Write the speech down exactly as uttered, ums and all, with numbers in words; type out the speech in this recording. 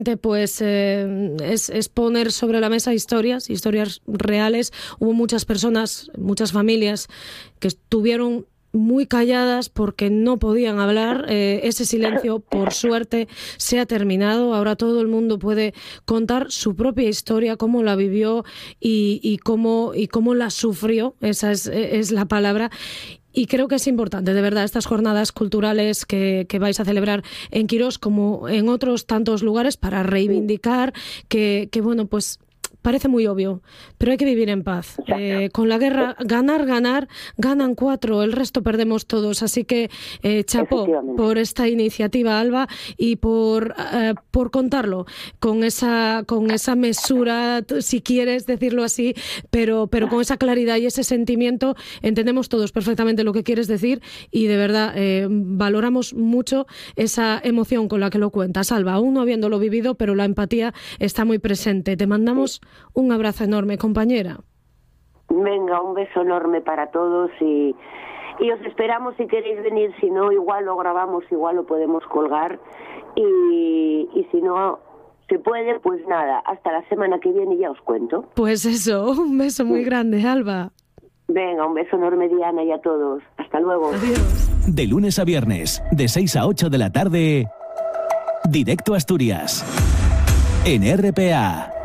Pues eh, es, es poner sobre la mesa historias, historias reales. Hubo muchas personas, muchas familias que estuvieron muy calladas porque no podían hablar. Eh, ese silencio, por suerte, se ha terminado. Ahora todo el mundo puede contar su propia historia, cómo la vivió y, y, cómo, y cómo la sufrió. Esa es, es la palabra. Y creo que es importante, de verdad, estas jornadas culturales que, que vais a celebrar en Quirós, como en otros tantos lugares, para reivindicar que, que bueno, pues parece muy obvio, pero hay que vivir en paz. Eh, con la guerra, ganar, ganar, ganan cuatro, el resto perdemos todos. Así que eh, chapó por esta iniciativa, Alba, y por eh, por contarlo con esa con esa mesura, si quieres decirlo así, pero pero con esa claridad y ese sentimiento. Entendemos todos perfectamente lo que quieres decir y de verdad eh, valoramos mucho esa emoción con la que lo cuentas, Alba, aún no habiéndolo vivido, pero la empatía está muy presente. Te mandamos un abrazo enorme, compañera. Venga, un beso enorme para todos y, y os esperamos si queréis venir. Si no, igual lo grabamos, igual lo podemos colgar y, y si no se puede, pues nada, hasta la semana que viene ya os cuento. Pues eso, un beso muy grande, Alba. Venga, un beso enorme, Diana, y a todos. Hasta luego. Adiós. De lunes a viernes, de seis a ocho de la tarde, Directo Asturias, en R P A.